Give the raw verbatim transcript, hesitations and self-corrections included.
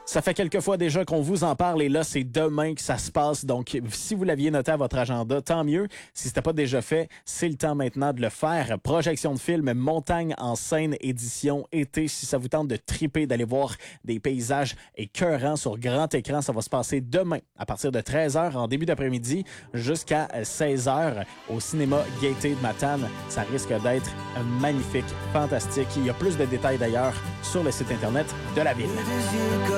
Ça fait quelques fois déjà qu'on vous en parle et là, c'est demain que ça se passe. Donc, si vous l'aviez noté à votre agenda, tant mieux. Si ce n'était pas déjà fait, c'est le temps maintenant de le faire. Projection de film Montagne en scène édition été. Si ça vous tente de triper, d'aller voir des paysages écœurants sur grand écran, ça va se passer demain à partir de treize heures en début d'après-midi jusqu'à seize heures au cinéma Gaieté de Matane. Ça risque d'être magnifique, fantastique. Il y a plus de détails d'ailleurs sur le site internet de la ville.